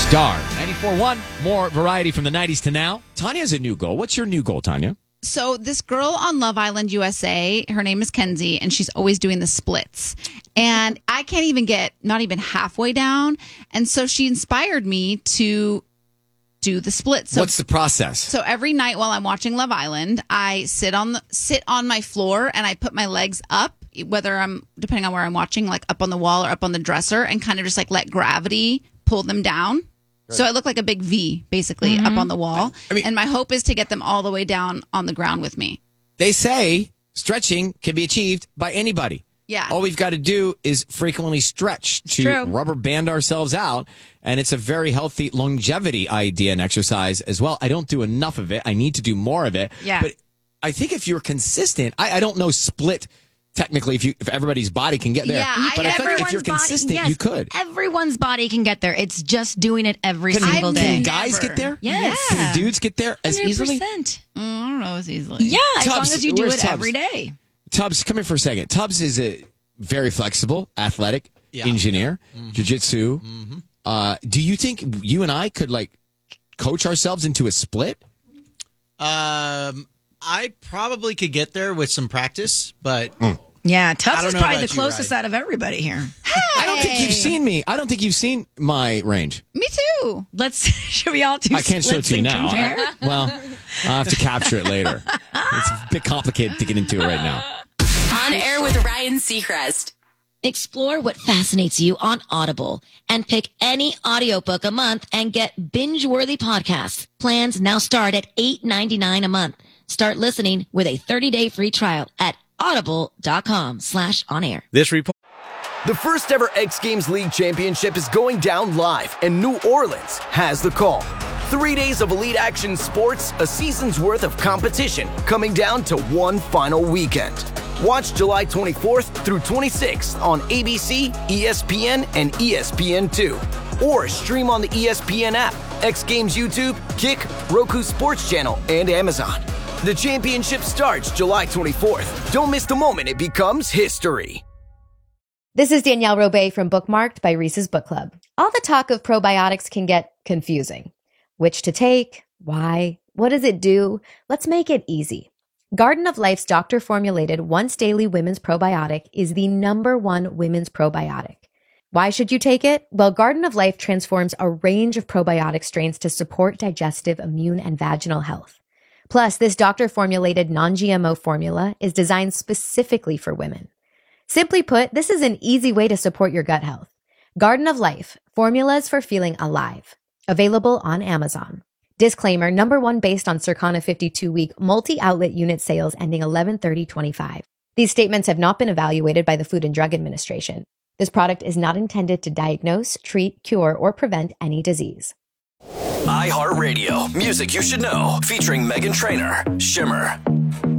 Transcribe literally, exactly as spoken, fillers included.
Star ninety-four point one. More variety from the nineties to now. Tanya has a new goal. What's your new goal, Tanya? So this girl on Love Island U S A, her name is Kenzie, and she's always doing the splits. And I can't even get not even halfway down. And so she inspired me to do the splits. So, What's the process? So every night while I'm watching Love Island, I sit on the sit on my floor and I put my legs up, whether I'm depending on where I'm watching, like up on the wall or up on the dresser, and kind of just like let gravity pull them down. So I look like a big V, basically, mm-hmm. up on the wall. I mean, and my hope is to get them all the way down on the ground with me. They say stretching can be achieved by anybody. Yeah. All we've got to do is frequently stretch it's to true. rubber band ourselves out. And it's a very healthy longevity idea and exercise as well. I don't do enough of it. I need to do more of it. Yeah. But I think if you're consistent, I, I don't know split technically if you if everybody's body can get there. Yeah, but I, I think if you're consistent, body, yes, you could. Everyone's body can get there. It's just doing it every can, single can day. Can guys get there? Yes. Yeah. Can dudes get there as one hundred percent. easily? Mm, I don't know as easily. Yeah, Tubbs, as long as you do it Tubbs? every day. Tubbs, come here for a second. Tubbs is a very flexible, athletic yeah. engineer, mm-hmm. jiu-jitsu. Mm-hmm. Uh, do you think you and I could like coach ourselves into a split? Um, I probably could get there with some practice, but mm. yeah, Tubbs is probably the you, closest right? out of everybody here. Hey. I don't think you've seen me. I don't think you've seen my range. Me too. Let's should we all do? I can't show it to you now. Compare? Well, I'll have to capture it later. It's a bit complicated to get into it right now. On Air with Ryan Seacrest. Explore what fascinates you on Audible and pick any audiobook a month and get binge-worthy podcasts. Plans now start at eight ninety-nine a month. Start listening with a thirty-day free trial at audible.com slash on air. This report. The first ever X Games League Championship is going down live, and New Orleans has the call. Three days of elite action sports, a season's worth of competition, coming down to one final weekend. Watch July twenty-fourth through twenty-sixth on A B C, E S P N, and E S P N two. Or stream on the E S P N app, X Games YouTube, Kick, Roku Sports Channel, and Amazon. The championship starts July twenty-fourth. Don't miss the moment it becomes history. This is Danielle Robay from Bookmarked by Reese's Book Club. All the talk of probiotics can get confusing. Which to take? Why? What does it do? Let's make it easy. Garden of Life's doctor-formulated once-daily women's probiotic is the number one women's probiotic. Why should you take it? Well, Garden of Life transforms a range of probiotic strains to support digestive, immune, and vaginal health. Plus, this doctor-formulated non-G M O formula is designed specifically for women. Simply put, this is an easy way to support your gut health. Garden of Life, formulas for feeling alive. Available on Amazon. Disclaimer, number one based on Circana fifty-two week multi-outlet unit sales ending eleven thirty twenty-five. These statements have not been evaluated by the Food and Drug Administration. This product is not intended to diagnose, treat, cure, or prevent any disease. iHeartRadio, music you should know, featuring Meghan Trainor, Shimmer.